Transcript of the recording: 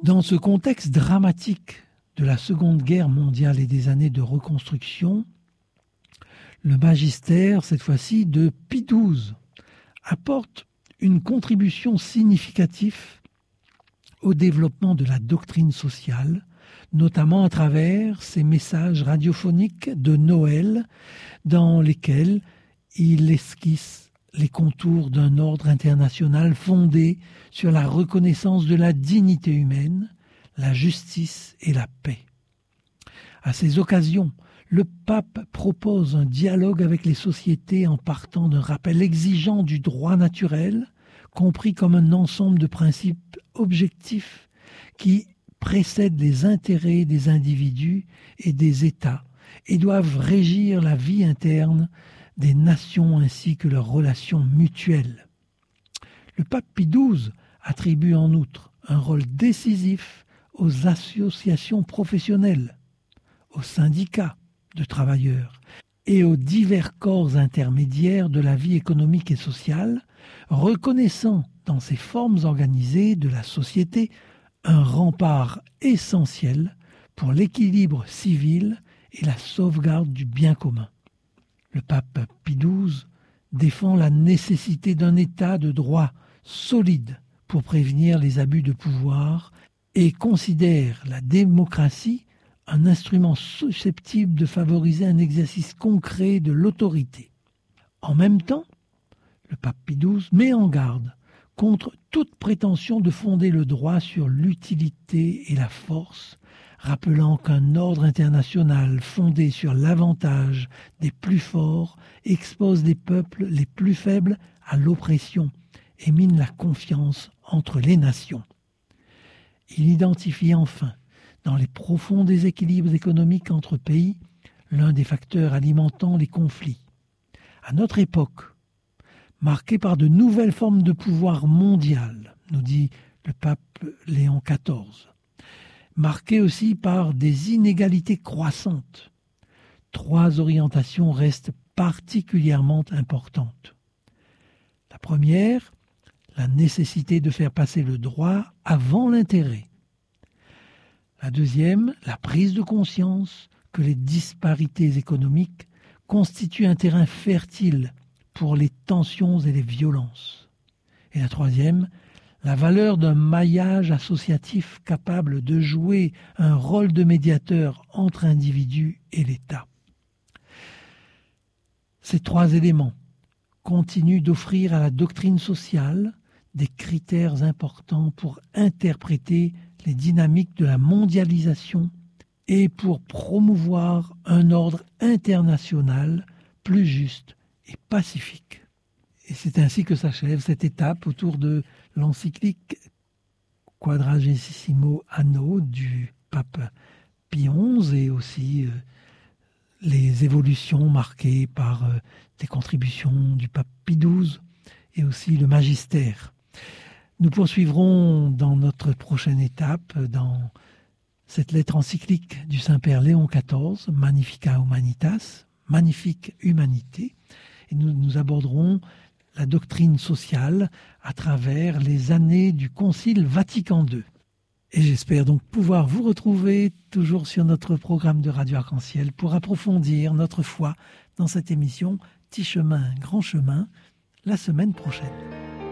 Dans ce contexte dramatique de la Seconde Guerre mondiale et des années de reconstruction, le magistère, cette fois-ci de Pie XII, apporte une contribution significative au développement de la doctrine sociale, notamment à travers ses messages radiophoniques de Noël, dans lesquels il esquisse les contours d'un ordre international fondé sur la reconnaissance de la dignité humaine, la justice et la paix. À ces occasions, le pape propose un dialogue avec les sociétés en partant d'un rappel exigeant du droit naturel, compris comme un ensemble de principes objectifs qui précèdent les intérêts des individus et des États et doivent régir la vie interne des nations ainsi que leurs relations mutuelles. Le pape Pie XII attribue en outre un rôle décisif aux associations professionnelles, aux syndicats de travailleurs et aux divers corps intermédiaires de la vie économique et sociale, reconnaissant dans ces formes organisées de la société un rempart essentiel pour l'équilibre civil et la sauvegarde du bien commun. Le pape Pie XII défend la nécessité d'un État de droit solide pour prévenir les abus de pouvoir et considère la démocratie un instrument susceptible de favoriser un exercice concret de l'autorité. En même temps, le pape Pie XII met en garde contre toute prétention de fonder le droit sur l'utilité et la force, rappelant qu'un ordre international fondé sur l'avantage des plus forts expose les peuples les plus faibles à l'oppression et mine la confiance entre les nations. Il identifie enfin, dans les profonds déséquilibres économiques entre pays, l'un des facteurs alimentant les conflits. À notre époque, marquée par de nouvelles formes de pouvoir mondial, nous dit le pape Léon XIV, marquée aussi par des inégalités croissantes, 3 orientations restent particulièrement importantes. La première, la nécessité de faire passer le droit avant l'intérêt. La deuxième, la prise de conscience que les disparités économiques constituent un terrain fertile pour les tensions et les violences. Et la troisième, la valeur d'un maillage associatif capable de jouer un rôle de médiateur entre individus et l'État. Ces 3 éléments continuent d'offrir à la doctrine sociale des critères importants pour interpréter les dynamiques de la mondialisation et pour promouvoir un ordre international plus juste et pacifique. Et c'est ainsi que s'achève cette étape autour de l'encyclique Quadragesimo Anno du pape Pie XI et aussi les évolutions marquées par des contributions du pape Pie XII et aussi le magistère. Nous poursuivrons dans notre prochaine étape, dans cette lettre encyclique du Saint-Père Léon XIV, Magnificat Humanitas, Magnifique Humanité, et nous aborderons la doctrine sociale à travers les années du Concile Vatican II. Et j'espère donc pouvoir vous retrouver toujours sur notre programme de Radio Arc-en-Ciel pour approfondir notre foi dans cette émission Petit chemin, grand chemin, la semaine prochaine.